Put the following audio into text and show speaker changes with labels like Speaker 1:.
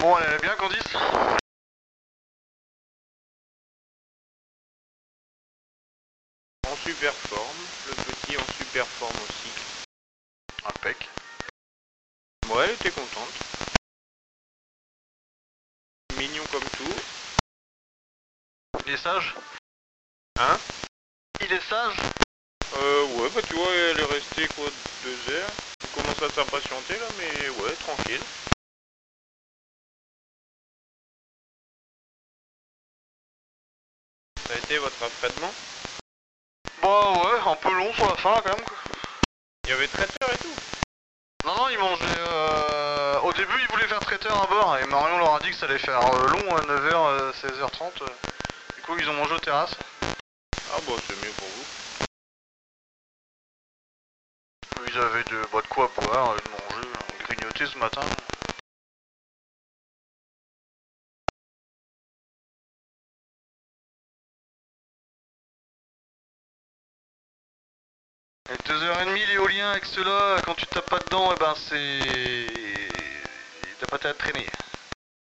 Speaker 1: Bon, elle allait bien, Candice?
Speaker 2: En super forme, le petit en super forme aussi.
Speaker 1: Impec.
Speaker 2: Ouais, elle était contente. Mignon comme tout.
Speaker 1: Il est sage?
Speaker 2: Hein?
Speaker 1: Il est sage?
Speaker 2: Ouais, bah tu vois, elle est restée quoi, 2 heures. Elle commence à s'impatienter là, mais ouais, tranquille. Ça a été votre entraînement?
Speaker 1: Bah ouais, un peu long sur la fin quand même.
Speaker 2: Il y avait traiteur et tout.
Speaker 1: Non, il mangeait... Au début, ils voulaient faire traiteur à bord, et Marion leur a dit que ça allait faire long à 9h, 16h30. Du coup, ils ont mangé aux terrasses.
Speaker 2: Ah bah c'est mieux pour vous.
Speaker 1: Ils avaient de quoi boire, de manger, grignoter ce matin. Et 2h30 l'éolien avec ceux-là, quand tu tapes pas dedans, et ben c'est... T'as pas à te traîner.